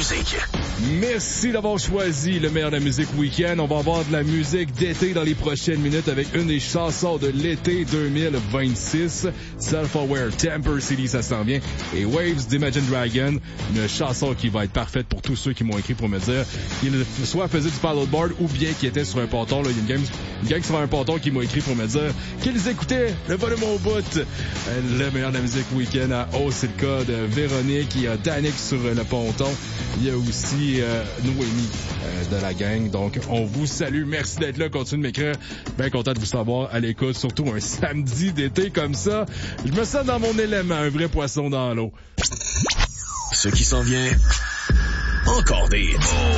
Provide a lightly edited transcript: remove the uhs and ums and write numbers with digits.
musique. Merci d'avoir choisi le meilleur de la musique week-end. On va avoir de la musique d'été dans les prochaines minutes avec une des chansons de l'été 2026. Self-Aware, Temper City, ça s'en vient. Et Waves d'Imagine Dragon, une chanson qui va être parfaite pour tous ceux qui m'ont écrit pour me dire qu'ils soit faisaient du paddleboard ou bien qu'ils étaient sur un ponton. Là, il y a une gang sur un ponton qui m'a écrit pour me dire qu'ils écoutaient le volume au bout. Le meilleur de la musique week-end à haut, c'est le cas de Véronique. Il y a Danick sur le ponton. Il y a aussi Noémie de la gang. Donc, on vous salue. Merci d'être là. Continuez de m'écrire. Bien content de vous savoir à l'écoute. Surtout un samedi d'été comme ça. Je me sens dans mon élément. Un vrai poisson dans l'eau. Ce qui s'en vient, encore des hits.